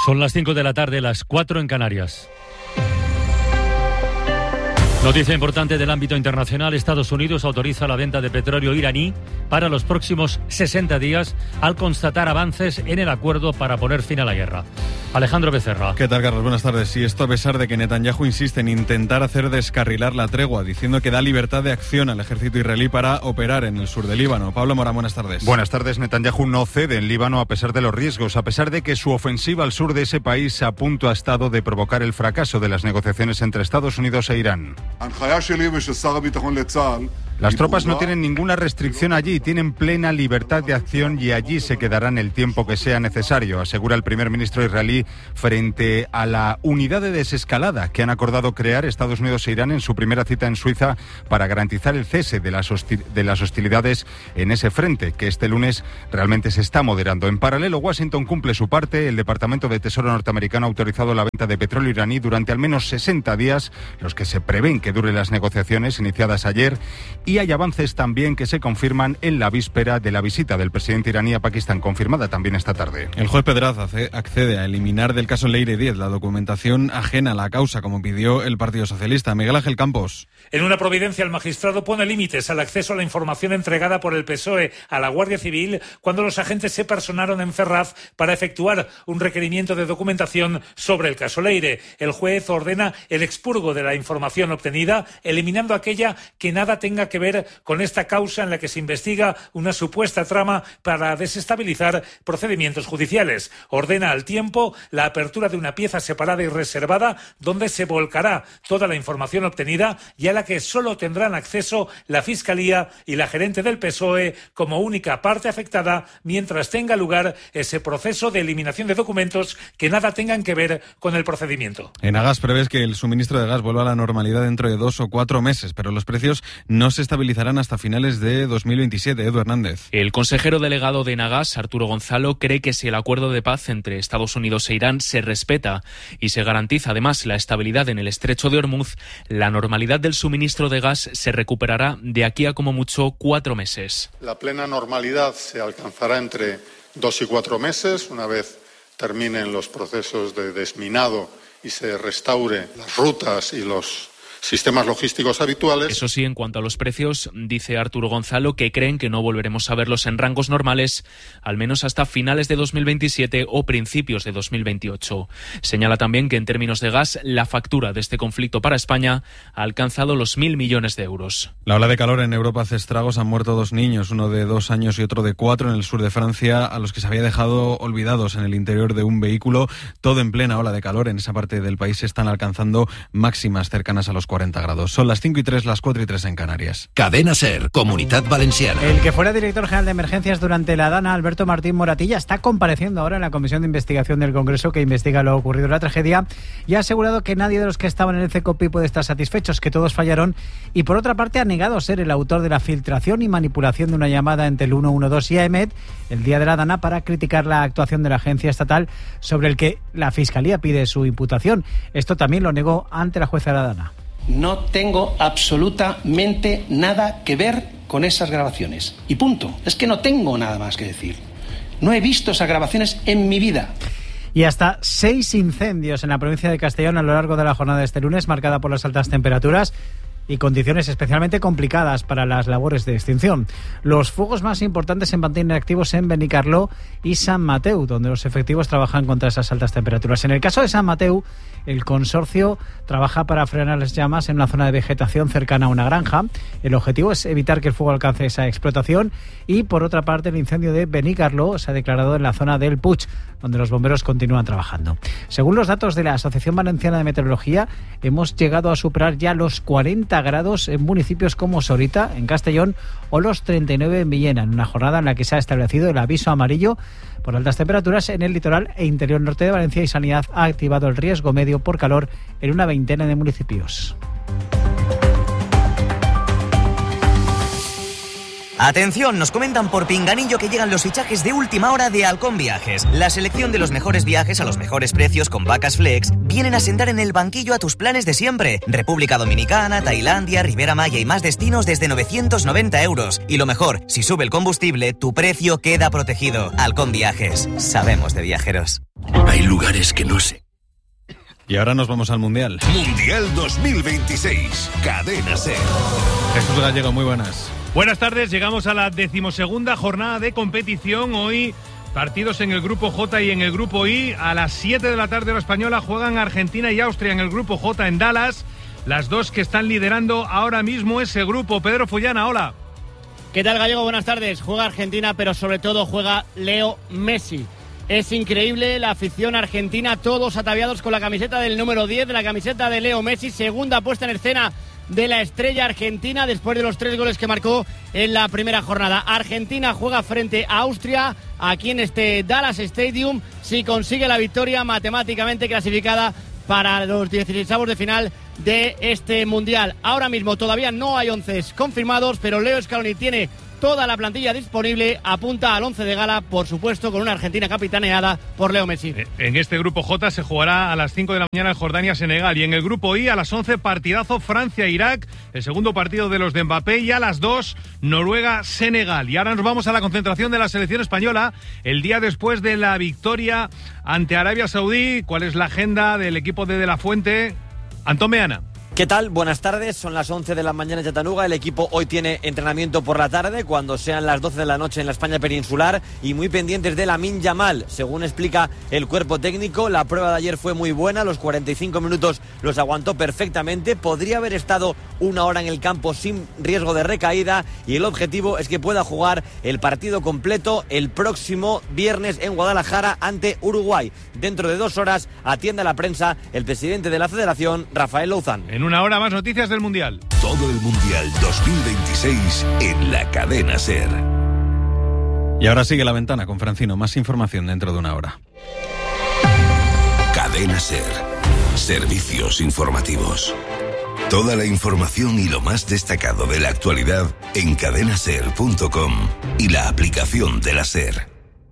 Son las 5 de la tarde, las 4 en Canarias. Noticia importante del ámbito internacional. Estados Unidos autoriza la venta de petróleo iraní para los próximos 60 días al constatar avances en el acuerdo para poner fin a la guerra. Alejandro Becerra. ¿Qué tal, Carlos? Buenas tardes. Y esto a pesar de que Netanyahu insiste en intentar hacer descarrilar la tregua, diciendo que da libertad de acción al ejército israelí para operar en el sur del Líbano. Pablo Morán, buenas tardes. Buenas tardes. Netanyahu no cede en Líbano a pesar de los riesgos, a pesar de que su ofensiva al sur de ese país a punto ha estado de provocar el fracaso de las negociaciones entre Estados Unidos e Irán. Las tropas no tienen ninguna restricción allí, tienen plena libertad de acción y allí se quedarán el tiempo que sea necesario, asegura el primer ministro israelí frente a la unidad de desescalada que han acordado crear Estados Unidos e Irán en su primera cita en Suiza para garantizar el cese de las hostilidades en ese frente, que este lunes realmente se está moderando. En paralelo, Washington cumple su parte. El Departamento de Tesoro norteamericano ha autorizado la venta de petróleo iraní durante al menos 60 días, los que se prevén que duren las negociaciones iniciadas ayer, y hay avances también que se confirman en la víspera de la visita del presidente iraní a Pakistán, confirmada también esta tarde. El juez Pedraza accede a eliminar del caso Leire 10 la documentación ajena a la causa, como pidió el Partido Socialista. Miguel Ángel Campos. En una providencia, el magistrado pone límites al acceso a la información entregada por el PSOE a la Guardia Civil cuando los agentes se personaron en Ferraz para efectuar un requerimiento de documentación sobre el caso Leire. El juez ordena el expurgo de la información obtenida, eliminando aquella que nada tenga que ver con esta causa en la que se investiga una supuesta trama para desestabilizar procedimientos judiciales. Ordena al tiempo la apertura de una pieza separada y reservada donde se volcará toda la información obtenida y a la que solo tendrán acceso la Fiscalía y la gerente del PSOE como única parte afectada mientras tenga lugar ese proceso de eliminación de documentos que nada tengan que ver con el procedimiento. En Agas prevés que el suministro de gas vuelva a la normalidad dentro de 2 o 4 meses, pero los precios no se estabilizarán hasta finales de 2027. Edu Hernández. El consejero delegado de Enagas, Arturo Gonzalo, cree que si el acuerdo de paz entre Estados Unidos e Irán se respeta y se garantiza además la estabilidad en el estrecho de Hormuz, la normalidad del suministro de gas se recuperará de aquí a como mucho 4 meses. La plena normalidad se alcanzará entre 2 y 4 meses, una vez terminen los procesos de desminado y se restaure las rutas y los sistemas logísticos habituales. Eso sí, en cuanto a los precios, dice Arturo Gonzalo que creen que no volveremos a verlos en rangos normales, al menos hasta finales de 2027 o principios de 2028. Señala también que en términos de gas, la factura de este conflicto para España ha alcanzado los 1.000 millones de euros. La ola de calor en Europa hace estragos. Han muerto 2 niños, uno de 2 años y otro de 4 en el sur de Francia, a los que se había dejado olvidados en el interior de un vehículo. Todo en plena ola de calor. En esa parte del país se están alcanzando máximas cercanas a los 40 grados. Son las 5:03, las 4:03 en Canarias. Cadena SER, Comunidad Valenciana. El que fuera director general de emergencias durante la Dana, Alberto Martín Moratilla, está compareciendo ahora en la Comisión de Investigación del Congreso que investiga lo ocurrido en la tragedia y ha asegurado que nadie de los que estaban en el CECOPI puede estar satisfechos, que todos fallaron, y por otra parte ha negado ser el autor de la filtración y manipulación de una llamada entre el 112 y AEMET el día de la Dana para criticar la actuación de la agencia estatal, sobre el que la Fiscalía pide su imputación. Esto también lo negó ante la jueza de la Dana. No tengo absolutamente nada que ver con esas grabaciones. Y punto. Es que no tengo nada más que decir. No he visto esas grabaciones en mi vida. Y hasta 6 incendios en la provincia de Castellón a lo largo de la jornada de este lunes, marcada por las altas temperaturas y condiciones especialmente complicadas para las labores de extinción. Los fuegos más importantes se mantienen activos en Benicarló y San Mateu, donde los efectivos trabajan contra esas altas temperaturas. En el caso de San Mateu, el consorcio trabaja para frenar las llamas en una zona de vegetación cercana a una granja. El objetivo es evitar que el fuego alcance esa explotación. Y por otra parte, el incendio de Benicarló se ha declarado en la zona del Puig, donde los bomberos continúan trabajando. Según los datos de la Asociación Valenciana de Meteorología, hemos llegado a superar ya los 40 grados en municipios como Sorita, en Castellón, o los 39 en Villena, en una jornada en la que se ha establecido el aviso amarillo por altas temperaturas en el litoral e interior norte de Valencia, y Sanidad ha activado el riesgo medio por calor en una veintena de municipios. Atención, nos comentan por Pinganillo que llegan los fichajes de última hora de Halcón Viajes. La selección de los mejores viajes a los mejores precios con vacas flex vienen a sentar en el banquillo a tus planes de siempre. República Dominicana, Tailandia, Riviera Maya y más destinos desde 990 euros. Y lo mejor, si sube el combustible, tu precio queda protegido. Halcón Viajes. Sabemos de viajeros. Hay lugares que no sé. Y ahora nos vamos al Mundial. Mundial 2026, Cadena SER. Jesús Gallego, muy buenas. Buenas tardes, llegamos a la 12ª jornada de competición. Hoy partidos en el grupo J y en el grupo I. A las 7 de la tarde hora española juegan Argentina y Austria en el grupo J en Dallas. Las dos que están liderando ahora mismo ese grupo. Pedro Fullana, hola. ¿Qué tal, Gallego? Buenas tardes. Juega Argentina, pero sobre todo juega Leo Messi. Es increíble la afición argentina, todos ataviados con la camiseta del número 10, de la camiseta de Leo Messi, segunda puesta en escena de la estrella argentina después de los 3 goles que marcó en la primera jornada. Argentina juega frente a Austria aquí en este Dallas Stadium. Si consigue la victoria, matemáticamente clasificada para los 16avos de final de este Mundial. Ahora mismo todavía no hay 11 confirmados, pero Leo Scaloni tiene toda la plantilla disponible, apunta al 11 de gala, por supuesto, con una Argentina capitaneada por Leo Messi. En este grupo J se jugará a las 5 de la mañana en Jordania-Senegal, y en el grupo I a las 11 partidazo Francia-Irak, el segundo partido de los de Mbappé, y a las 2 Noruega-Senegal. Y ahora nos vamos a la concentración de la selección española el día después de la victoria ante Arabia Saudí. ¿Cuál es la agenda del equipo de la Fuente? Antón Meana. ¿Qué tal? Buenas tardes, son las 11 de la mañana en Chattanooga. El equipo hoy tiene entrenamiento por la tarde, cuando sean las 12 de la noche en la España peninsular, y muy pendientes de Lamine Yamal. Según explica el cuerpo técnico, la prueba de ayer fue muy buena, los 45 minutos los aguantó perfectamente, podría haber estado una hora en el campo sin riesgo de recaída, y el objetivo es que pueda jugar el partido completo el próximo viernes en Guadalajara ante Uruguay. Dentro de 2 horas atiende a la prensa el presidente de la Federación, Rafael Louzán. En una hora más noticias del Mundial. Todo el Mundial 2026 en la Cadena SER. Y ahora sigue La Ventana con Francino. Más información dentro de una hora. Cadena SER. Servicios informativos. Toda la información y lo más destacado de la actualidad en cadenaser.com y la aplicación de la SER.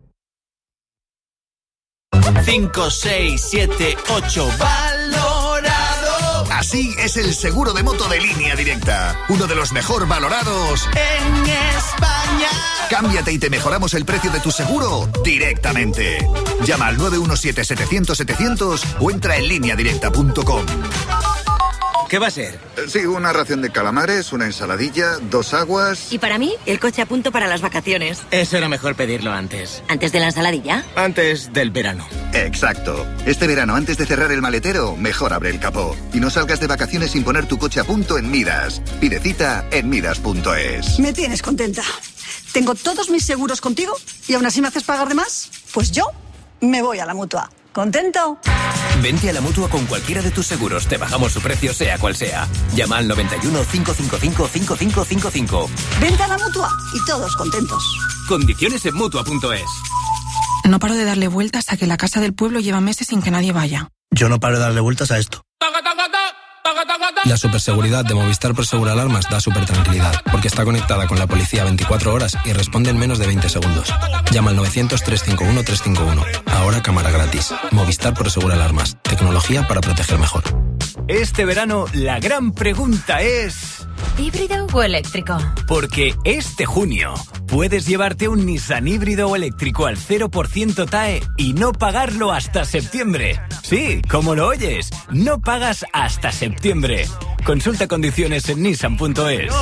5, 6, 7, 8, valorado. Así es el seguro de moto de Línea Directa, uno de los mejor valorados en España. Cámbiate y te mejoramos el precio de tu seguro directamente. Llama al 917-700-700 o entra en lineadirecta.com. ¿Qué va a ser? Sí, una ración de calamares, una ensaladilla, 2 aguas... Y para mí, el coche a punto para las vacaciones. Eso era mejor pedirlo antes. ¿Antes de la ensaladilla? Antes del verano. Exacto. Este verano, antes de cerrar el maletero, mejor abre el capó. Y no salgas de vacaciones sin poner tu coche a punto en Midas. Pide cita en midas.es. Me tienes contenta. Tengo todos mis seguros contigo y aún así me haces pagar de más. Pues yo me voy a la Mutua. ¿Contento? Vente a la Mutua con cualquiera de tus seguros. Te bajamos su precio, sea cual sea. Llama al 91 555 5555. Vente a la Mutua y todos contentos. Condiciones en Mutua.es. No paro de darle vueltas a que la casa del pueblo lleva meses sin que nadie vaya. Yo no paro de darle vueltas a esto. La superseguridad de Movistar Prosegur Alarmas da súper tranquilidad, porque está conectada con la policía 24 horas y responde en menos de 20 segundos. Llama al 900-351-351. Ahora cámara gratis. Movistar Prosegur Alarmas. Tecnología para proteger mejor. Este verano la gran pregunta es... ¿híbrido o eléctrico? Porque este junio puedes llevarte un Nissan híbrido o eléctrico al 0% TAE y no pagarlo hasta septiembre. Sí, como lo oyes, no pagas hasta septiembre. Consulta condiciones en nissan.es.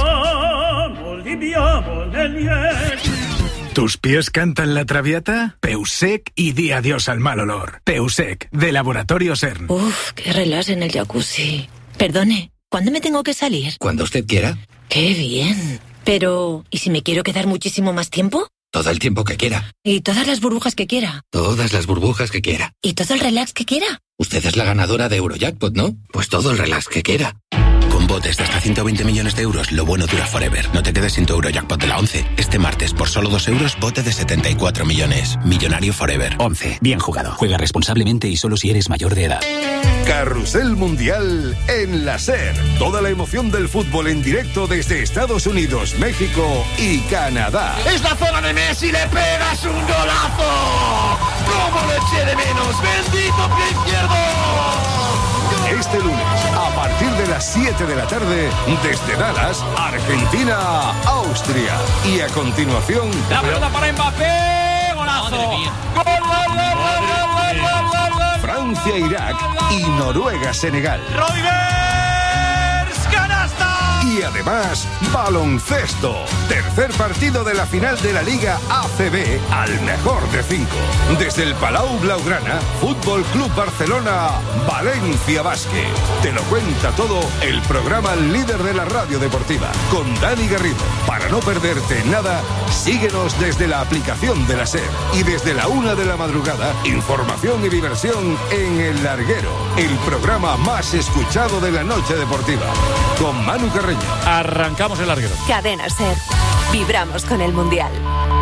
¿Tus pies cantan la Traviata? Peusec y di adiós al mal olor. Peusec, de Laboratorio CERN. Uf, qué relax en el jacuzzi. Perdone, ¿cuándo me tengo que salir? Cuando usted quiera. ¡Qué bien! Pero, ¿y si me quiero quedar muchísimo más tiempo? Todo el tiempo que quiera. ¿Y todas las burbujas que quiera? Todas las burbujas que quiera. ¿Y todo el relax que quiera? Usted es la ganadora de Eurojackpot, ¿no? Pues todo el relax que quiera. Con botes de hasta 120 millones de euros, lo bueno dura forever. No te quedes sin tu Eurojackpot de la 11. Este martes, por solo 2 euros, bote de 74 millones. Millonario forever. 11. Bien jugado. Juega responsablemente y solo si eres mayor de edad. Carrusel Mundial en la SER. Toda la emoción del fútbol en directo desde Estados Unidos, México y Canadá. Es la zona de Messi, le pegas un golazo. ¿Cómo le eché de menos? Bendito pie izquierdo. Este lunes, a partir de las 7 de la tarde, desde Dallas, Argentina, Austria. Y a continuación... La pelota para Mbappé, golazo. ¡Gol, gol, gol, gol, gol, gol, gol! Francia-Irak y Noruega-Senegal. Reuvers, canasta. Y además, baloncesto. Tercer partido de la final de la Liga ACB al mejor de 5. Desde el Palau Blaugrana, Fútbol Club Barcelona, Valencia Basket. Te lo cuenta todo el programa líder de la radio deportiva, con Dani Garrido. Para no perderte nada, síguenos desde la aplicación de la SER. Y desde la 1 de la madrugada, información y diversión en El Larguero, el programa más escuchado de la noche deportiva. Con Manu Carreño. Arrancamos El Larguero. Cadena SER. Vibramos con el Mundial.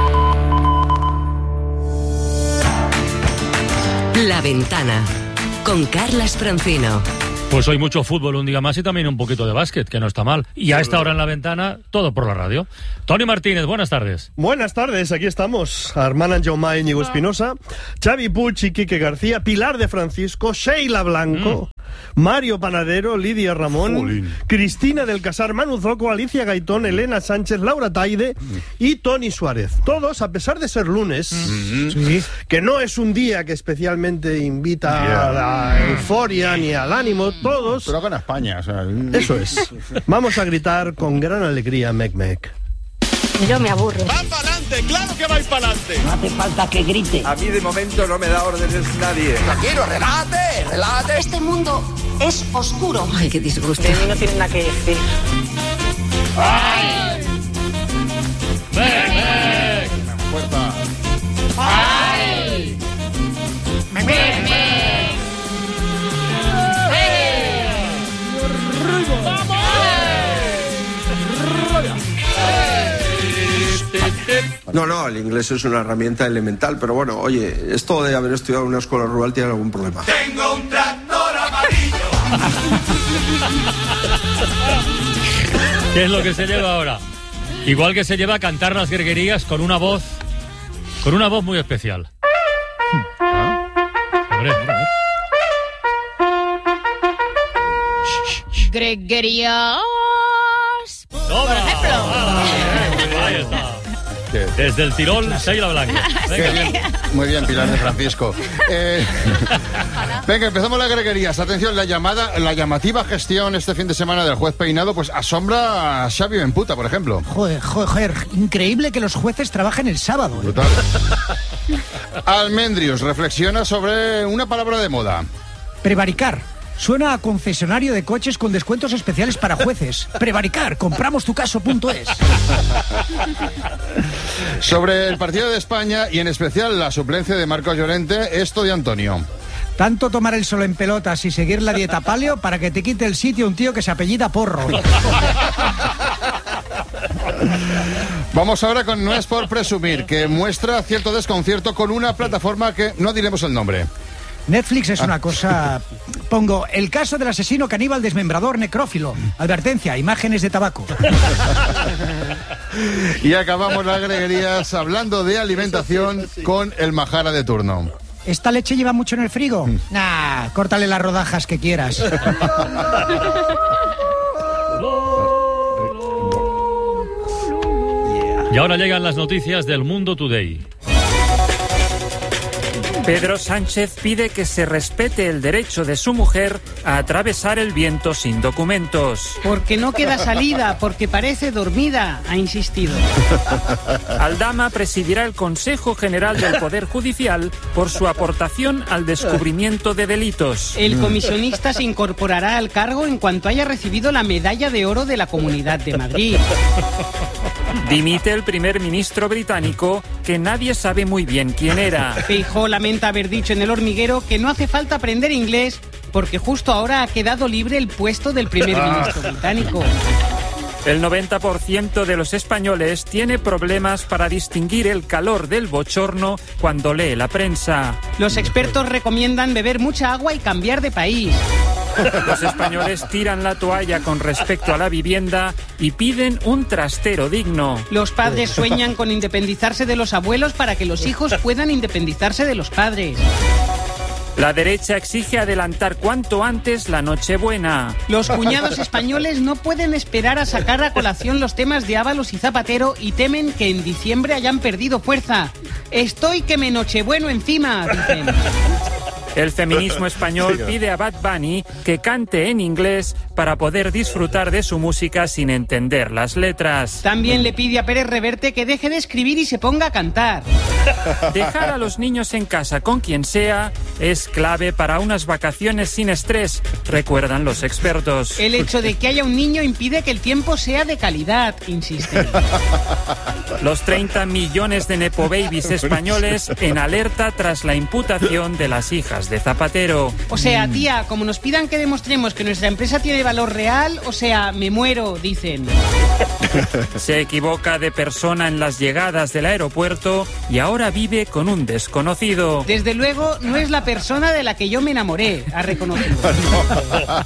La Ventana, con Carlas Francino. Pues hoy mucho fútbol un día más y también un poquito de básquet, que no está mal. Y a esta hora en La Ventana, todo por la radio. Toni Martínez, buenas tardes. Buenas tardes, aquí estamos. Armand Jaumà, Íñigo Espinosa, Xavi Puig y Quique García, Pilar de Francisco, Sheila Blanco, Mario Panadero, Lidia Ramón, Cristina del Casar, Manu Zoco, Alicia Gaitón, Elena Sánchez, Laura Taide y Tony Suárez. Todos, a pesar de ser lunes, que no es un día que especialmente invita a la euforia ni al ánimo, todos... Pero gana España, o sea... Eso es. Vamos a gritar con gran alegría, mec, mec. Yo me aburro. ¡Va para adelante! ¡Claro que vais para adelante! No hace falta que grite. A mí de momento no me da órdenes nadie. Tranquilo, relájate. Este mundo es oscuro. Ay, qué disgusto. De mí no tiene nada que decir. ¡Ay! ¡Mec! Fuerza. ¡Ay! ¡Mec! No, el inglés es una herramienta elemental, pero bueno, oye, esto de haber estudiado en una escuela rural tiene algún problema. Tengo un tractor amarillo. ¿Qué es lo que se lleva ahora? Igual que se lleva a cantar las greguerías con una voz muy especial. Hombre, mira. Greguerías. Por ejemplo. Ahí está. Desde el Tirol, Sheila Blanco. Muy bien, Pilar de Francisco. Venga, empezamos las greguerías. Atención, la llamativa gestión este fin de semana del juez Peinado, pues asombra a Xavi Benputa, por ejemplo. Joder, increíble que los jueces trabajen el sábado. Brutal. Almendrius reflexiona sobre una palabra de moda. Prevaricar. Suena a concesionario de coches con descuentos especiales para jueces. Prevaricar, compramostucaso.es. Sobre el partido de España y en especial la suplencia de Marcos Llorente, esto de Antonio. Tanto tomar el sol en pelotas y seguir la dieta paleo para que te quite el sitio un tío que se apellida Porro. Vamos ahora con No es por presumir, que muestra cierto desconcierto con una plataforma que no diremos el nombre. Netflix es una cosa... Pongo, el caso del asesino caníbal desmembrador necrófilo. Advertencia, imágenes de tabaco. Y acabamos las greguerías hablando de alimentación con el Majara de turno. ¿Esta leche lleva mucho en el frigo? Nah, córtale las rodajas que quieras. Y ahora llegan las noticias del Mundo Today. Pedro Sánchez pide que se respete el derecho de su mujer a atravesar el viento sin documentos. Porque no queda salida, porque parece dormida, ha insistido. Aldama presidirá el Consejo General del Poder Judicial por su aportación al descubrimiento de delitos. El comisionista se incorporará al cargo en cuanto haya recibido la medalla de oro de la Comunidad de Madrid. Dimite el primer ministro británico, que nadie sabe muy bien quién era. Feijóo lamenta haber dicho en El Hormiguero que no hace falta aprender inglés porque justo ahora ha quedado libre el puesto del primer ministro británico. El 90% de los españoles tiene problemas para distinguir el calor del bochorno cuando lee la prensa. Los expertos recomiendan beber mucha agua y cambiar de país. Los españoles tiran la toalla con respecto a la vivienda y piden un trastero digno. Los padres sueñan con independizarse de los abuelos para que los hijos puedan independizarse de los padres. La derecha exige adelantar cuanto antes la Nochebuena. Los cuñados españoles no pueden esperar a sacar a colación los temas de Ábalos y Zapatero y temen que en diciembre hayan perdido fuerza. Estoy que me nochebueno encima, dicen. El feminismo español pide a Bad Bunny que cante en inglés para poder disfrutar de su música sin entender las letras. También le pide a Pérez Reverte que deje de escribir y se ponga a cantar. Dejar a los niños en casa con quien sea es clave para unas vacaciones sin estrés, recuerdan los expertos. El hecho de que haya un niño impide que el tiempo sea de calidad, insisten. Los 30 millones de nepo babies españoles en alerta tras la imputación de las hijas de Zapatero. O sea, tía, como nos pidan que demostremos que nuestra empresa tiene valor real, o sea, me muero, dicen. Se equivoca de persona en las llegadas del aeropuerto y ahora vive con un desconocido. Desde luego, no es la persona de la que yo me enamoré, ha reconocido.